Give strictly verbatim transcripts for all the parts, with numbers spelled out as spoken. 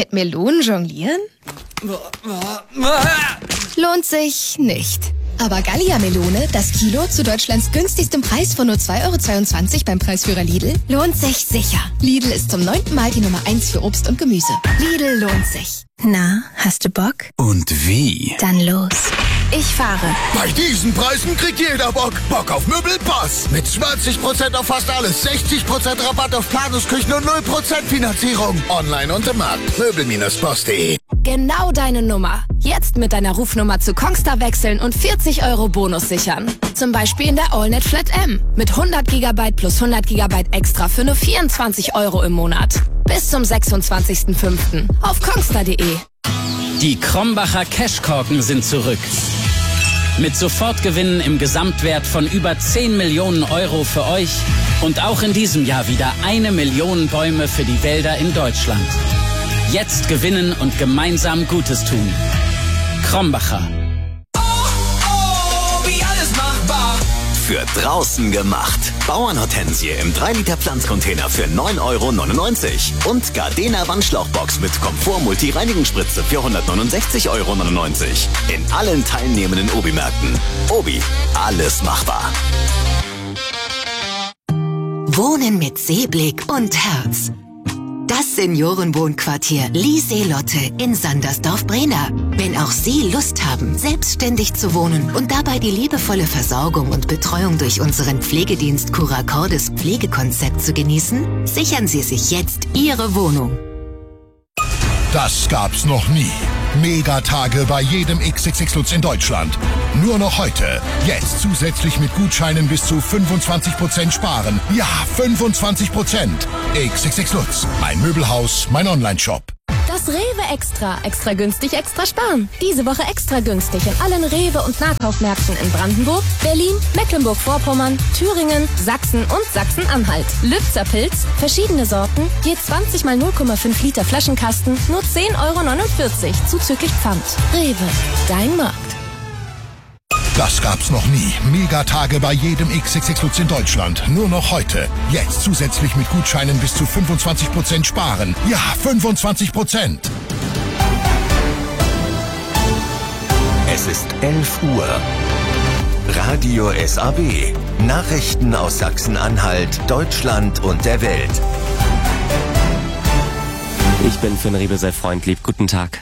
mit Melonen jonglieren? Lohnt sich nicht. Aber Gallia-Melone, das Kilo zu Deutschlands günstigstem Preis von nur zwei Euro zweiundzwanzig beim Preisführer Lidl, lohnt sich sicher. Lidl ist zum neunten Mal die Nummer eins für Obst und Gemüse. Lidl lohnt sich. Na, hast du Bock? Und wie? Dann los. Ich fahre. Bei diesen Preisen kriegt jeder Bock. Bock auf Möbelpass. Mit zwanzig Prozent auf fast alles, sechzig Prozent Rabatt auf Planungsküchen und null Prozent Finanzierung. Online und im Markt. Möbel Bindestrich boss punkt de. Genau deine Nummer. Jetzt mit deiner Rufnummer zu Kongstar wechseln und vierzig Euro Bonus sichern. Zum Beispiel in der AllNet Flat M. Mit hundert Gigabyte plus hundert Gigabyte extra für nur vierundzwanzig Euro im Monat. Bis zum sechsundzwanzigsten fünften auf kongstar punkt de. Die Krombacher Cashkorken sind zurück. Mit Sofortgewinnen im Gesamtwert von über zehn Millionen Euro für euch und auch in diesem Jahr wieder eine Million Bäume für die Wälder in Deutschland. Jetzt gewinnen und gemeinsam Gutes tun. Krombacher. Oh, oh, wie alles machbar. Für draußen gemacht. Bauernhortensie im drei Liter Pflanzcontainer für neun Euro neunundneunzig. Und Gardena Wandschlauchbox mit Komfort-Multi-Reinigungsspritze für hundertneunundsechzig Euro neunundneunzig. In allen teilnehmenden Obi-Märkten. Obi, alles machbar. Wohnen mit Seeblick und Herz. Das Seniorenwohnquartier Lieseelotte in Sandersdorf-Brena. Wenn auch Sie Lust haben, selbstständig zu wohnen und dabei die liebevolle Versorgung und Betreuung durch unseren Pflegedienst Curacordes Pflegekonzept zu genießen, sichern Sie sich jetzt Ihre Wohnung. Das gab's noch nie. Megatage bei jedem X X X Lutz in Deutschland. Nur noch heute. Jetzt zusätzlich mit Gutscheinen bis zu fünfundzwanzig Prozent sparen. Ja, fünfundzwanzig Prozent. X X X Lutz. Mein Möbelhaus, mein Online-Shop. Das Rewe Extra. Extra günstig, extra sparen. Diese Woche extra günstig in allen Rewe- und Nahkaufmärkten in Brandenburg, Berlin, Mecklenburg-Vorpommern, Thüringen, Sachsen und Sachsen-Anhalt. Lübzer Pilz, verschiedene Sorten, je zwanzig mal null Komma fünf Liter Flaschenkasten, nur zehn Euro neunundvierzig, zuzüglich Pfand. Rewe, dein Markt. Das gab's noch nie. Megatage bei jedem X X X Lutz in Deutschland. Nur noch heute. Jetzt zusätzlich mit Gutscheinen bis zu fünfundzwanzig Prozent sparen. Ja, fünfundzwanzig Prozent. Es ist elf Uhr. Radio S A B. Nachrichten aus Sachsen-Anhalt, Deutschland und der Welt. Ich bin Finn Riebe, sehr freundlich. Guten Tag.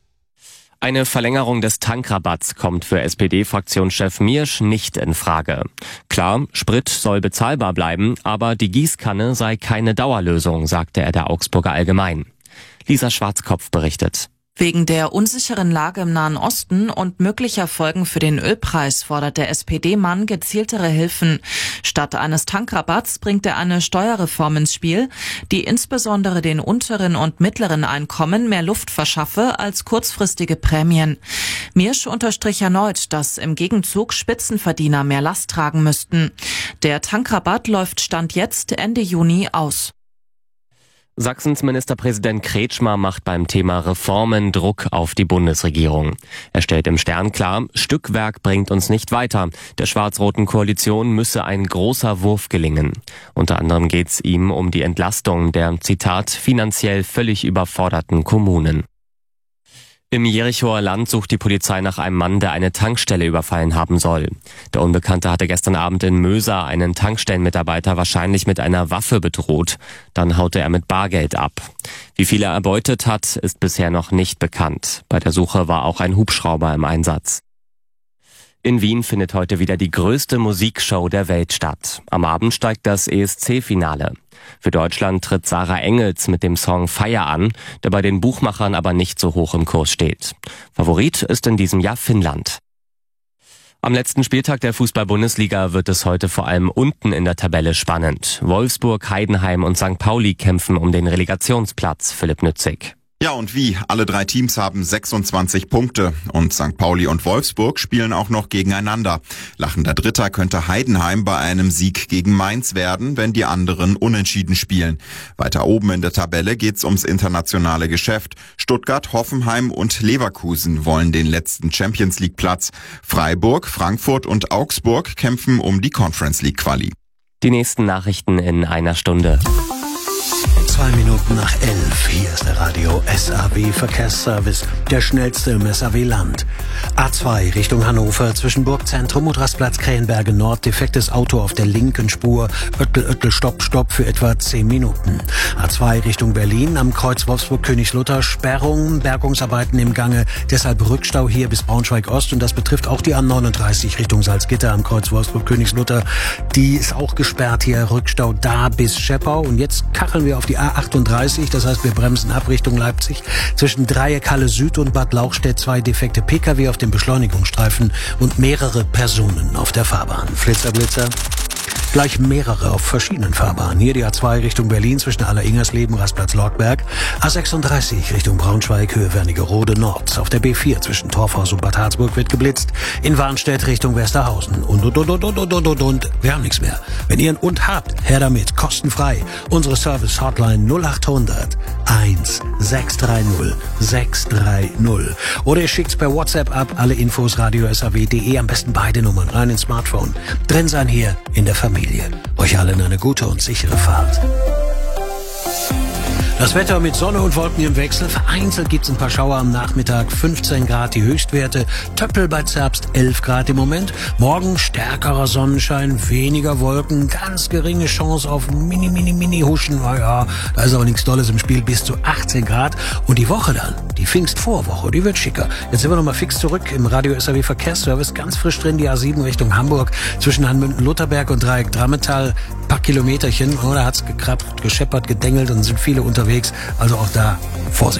Eine Verlängerung des Tankrabatts kommt für S P D-Fraktionschef Miersch nicht in Frage. Klar, Sprit soll bezahlbar bleiben, aber die Gießkanne sei keine Dauerlösung, sagte er der Augsburger Allgemein. Lisa Schwarzkopf berichtet. Wegen der unsicheren Lage im Nahen Osten und möglicher Folgen für den Ölpreis fordert der S P D-Mann gezieltere Hilfen. Statt eines Tankrabatts bringt er eine Steuerreform ins Spiel, die insbesondere den unteren und mittleren Einkommen mehr Luft verschaffe als kurzfristige Prämien. Miersch unterstrich erneut, dass im Gegenzug Spitzenverdiener mehr Last tragen müssten. Der Tankrabatt läuft Stand jetzt Ende Juni aus. Sachsens Ministerpräsident Kretschmer macht beim Thema Reformen Druck auf die Bundesregierung. Er stellt im Stern klar, Stückwerk bringt uns nicht weiter. Der schwarz-roten Koalition müsse ein großer Wurf gelingen. Unter anderem geht es ihm um die Entlastung der, Zitat, finanziell völlig überforderten Kommunen. Im Jerichoer Land sucht die Polizei nach einem Mann, der eine Tankstelle überfallen haben soll. Der Unbekannte hatte gestern Abend in Möser einen Tankstellenmitarbeiter wahrscheinlich mit einer Waffe bedroht. Dann haute er mit Bargeld ab. Wie viel er erbeutet hat, ist bisher noch nicht bekannt. Bei der Suche war auch ein Hubschrauber im Einsatz. In Wien findet heute wieder die größte Musikshow der Welt statt. Am Abend steigt das E S C-Finale. Für Deutschland tritt Sarah Engels mit dem Song Feier an, der bei den Buchmachern aber nicht so hoch im Kurs steht. Favorit ist in diesem Jahr Finnland. Am letzten Spieltag der Fußball-Bundesliga wird es heute vor allem unten in der Tabelle spannend. Wolfsburg, Heidenheim und Sankt Pauli kämpfen um den Relegationsplatz. Philipp Nützig. Ja, und wie? Alle drei Teams haben sechsundzwanzig Punkte und Sankt Pauli und Wolfsburg spielen auch noch gegeneinander. Lachender Dritter könnte Heidenheim bei einem Sieg gegen Mainz werden, wenn die anderen unentschieden spielen. Weiter oben in der Tabelle geht's ums internationale Geschäft. Stuttgart, Hoffenheim und Leverkusen wollen den letzten Champions-League-Platz. Freiburg, Frankfurt und Augsburg kämpfen um die Conference-League-Quali. Die nächsten Nachrichten in einer Stunde. Zwei Minuten nach elf. Hier ist der Radio S A W Verkehrsservice, der schnellste im S A W-Land. A zwei Richtung Hannover zwischen Burgzentrum und Rastplatz Krähenberge Nord. Defektes Auto auf der linken Spur. Öttel, Öttel, Stopp, Stopp für etwa zehn Minuten. A zwei Richtung Berlin am Kreuz Wolfsburg-Königslutter. Sperrung, Bergungsarbeiten im Gange. Deshalb Rückstau hier bis Braunschweig-Ost. Und das betrifft auch die A neununddreißig Richtung Salzgitter am Kreuz Wolfsburg-Königslutter. Die ist auch gesperrt hier. Rückstau da bis Scheppau. Und jetzt kacheln wir auf die A achtunddreißig. Das heißt, wir bremsen ab Richtung Leipzig. Zwischen Dreieckhalle Süd und Bad Lauchstädt zwei defekte P K W auf dem Beschleunigungsstreifen und mehrere Personen auf der Fahrbahn. Flitzer, Blitzer. Gleich mehrere auf verschiedenen Fahrbahnen. Hier die A zwei Richtung Berlin zwischen Aller-Ingersleben, Rastplatz Lortberg. A sechsunddreißig Richtung Braunschweig, Höhe Wernigerode Nord. Auf der B vier zwischen Torfhaus und Bad Harzburg wird geblitzt. In Warnstedt Richtung Westerhausen. Und, und, und, und, und, und, und, und. Wir haben nichts mehr. Wenn ihr ein Und habt, her damit. Kostenfrei. Unsere Service-Hotline null achthundert eins sechs drei null sechs drei null. Oder ihr schickt's per WhatsApp ab. Alle Infos radio s a w punkt de. Am besten beide Nummern rein ins Smartphone. Drin sein hier in der Familie. Euch allen eine gute und sichere Fahrt. Das Wetter mit Sonne und Wolken im Wechsel. Vereinzelt gibt's ein paar Schauer am Nachmittag. fünfzehn Grad die Höchstwerte. Töppel bei Zerbst elf Grad im Moment. Morgen stärkerer Sonnenschein, weniger Wolken. Ganz geringe Chance auf mini, mini, mini Huschen. Naja, da ist aber nichts Dolles im Spiel. Bis zu achtzehn Grad. Und die Woche dann, die Pfingstvorwoche, die wird schicker. Jetzt sind wir nochmal fix zurück im Radio S A W Verkehrsservice. Ganz frisch drin die A sieben Richtung Hamburg. Zwischen Hanmünden-Lutherberg und Dreieck Drammetal. Paar Kilometerchen. Oh, da hat's gekrabbt, gescheppert, gedengelt und sind viele unterwegs. Also auch da Vorsicht.